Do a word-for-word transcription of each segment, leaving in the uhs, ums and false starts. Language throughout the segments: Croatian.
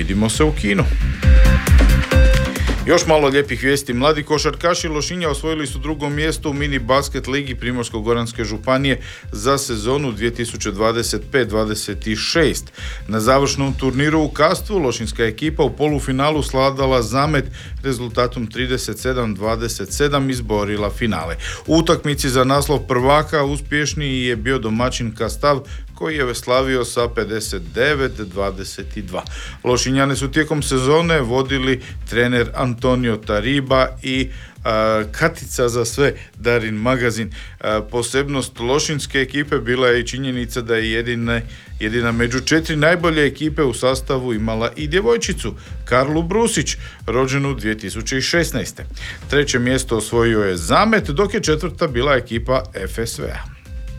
vidimo se u kinu. Još malo lijepih vijesti. Mladi košarkaši Lošinja osvojili su drugo mjesto u mini basket ligi Primorsko-goranske županije za sezonu dvije tisuće dvadeset pet dvadeset šest. Na završnom turniru u Kastvu lošinska ekipa u polufinalu sladala Zamet rezultatom trideset sedam dvadeset sedam izborila finale. U utakmici za naslov prvaka uspješniji je bio domaćin Kastav koji je slavio sa pedeset devet dvadeset dva. Lošinjane su tijekom sezone vodili trener Antonio Tariba i a, Katica za sve Darin Magazin. A, posebnost lošinske ekipe bila je i činjenica da je jedine, jedina među četiri najbolje ekipe u sastavu imala i djevojčicu, Karlu Brusić, rođenu dvije tisuće šesnaeste. Treće mjesto osvojio je Zamet, dok je četvrta bila ekipa F S V-a.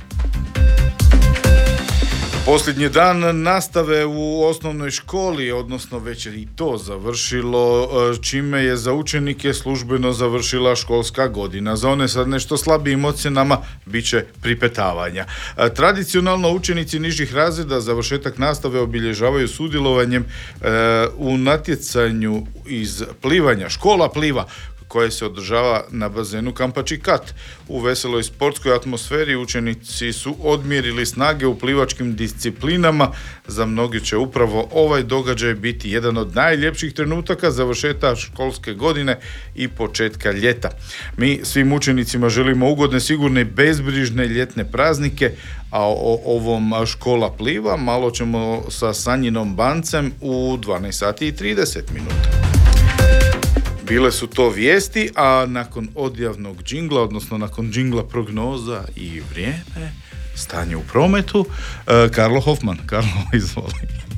Posljednji dan nastave u osnovnoj školi, odnosno već je i to završilo, čime je za učenike službeno završila školska godina. Za one sa nešto slabijim ocjenama bit će pripetavanja. Tradicionalno učenici nižih razreda završetak nastave obilježavaju sudjelovanjem u natjecanju iz plivanja, škola pliva, koje se održava na bazenu Kampači Kat. U veseloj sportskoj atmosferi učenici su odmjerili snage u plivačkim disciplinama. Za mnogi će upravo ovaj događaj biti jedan od najljepših trenutaka završetka školske godine i početka ljeta. Mi svim učenicima želimo ugodne, sigurne i bezbrižne ljetne praznike, a o ovom škola pliva malo ćemo sa Sanjinom Bancem u dvanaest sati i trideset minuta. Bile su to vijesti, a nakon odjavnog džingla, odnosno nakon džingla prognoza i vrijeme, stanje u prometu, eh, Karlo Hoffman. Karlo, izvoli.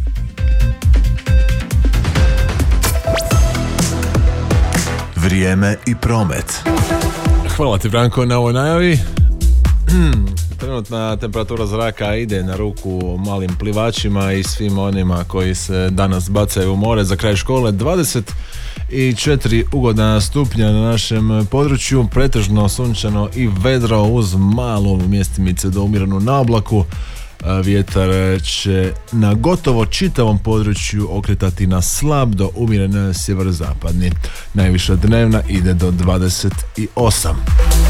Vrijeme i promet. Hvala ti, Branko, na ovoj najavi. Trenutna temperatura zraka ide na ruku malim plivačima i svim onima koji se danas bacaju u more za kraj škole. dvadeset četiri ugodna stupnja na našem području, pretežno sunčano i vedro uz malu mjestimice do umjerenu na oblaku. Vjetar će na gotovo čitavom području okretati na slab do umjeren sjeverozapadni. Najviša dnevna ide do dvadeset osam.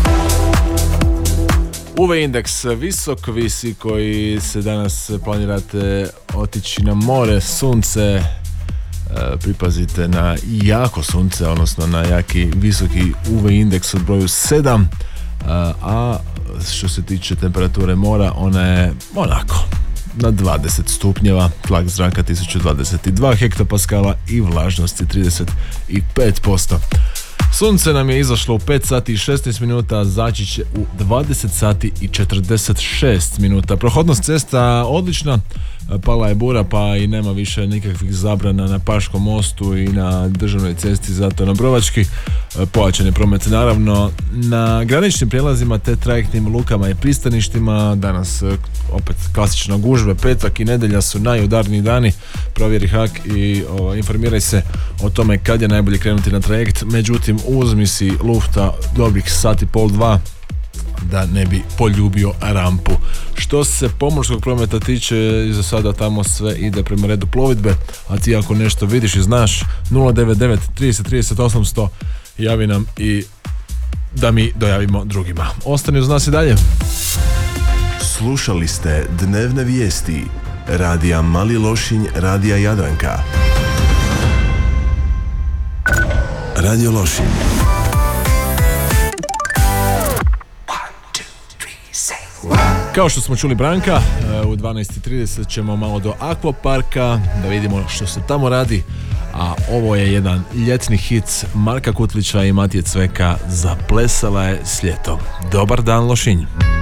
U V indeks visok, visi koji se danas planirate otići na more, sunce, pripazite na jako sunce, odnosno na jaki visoki U V indeks od broju sedam, a što se tiče temperature mora, ona je onako na dvadeset stupnjeva, tlak zraka tisuću dvadeset dva hektopaskala i vlažnosti trideset pet posto. Sunce nam je izašlo u pet sati i šesnaest minuta, zaći će u dvadeset sati i četrdeset šest minuta. Prohodnost cesta odlična, pala je bura pa i nema više nikakvih zabrana na Paškom mostu i na državnoj cesti zato na Brovački. Pojačan je promet naravno na graničnim prijelazima te trajektnim lukama i pristaništima. Danas opet klasična gužve, petak i nedjelja su najudarniji dani. Provjeri hak i o, informiraj se o tome kad je najbolje krenuti na trajekt. Međutim, uzmi si lufta dobrih sati pol dva da ne bi poljubio rampu. Što se pomorskog prometa tiče, za sada tamo sve ide prema redu plovidbe, a ti ako nešto vidiš i znaš, nula devet devet trideset trideset osamsto, javi nam i da mi dojavimo drugima. Ostani uz nas i dalje. Slušali ste dnevne vijesti Radija Mali Lošinj, Radija Jadranka. Radio Lošinj. Kao što smo čuli Branka, u dvanaest i trideset ćemo malo do Akvaparka da vidimo što se tamo radi, a ovo je jedan ljetni hit Marka Kutlića i Matije Cveka, Zaplesala je s ljetom. Dobar dan Lošinj.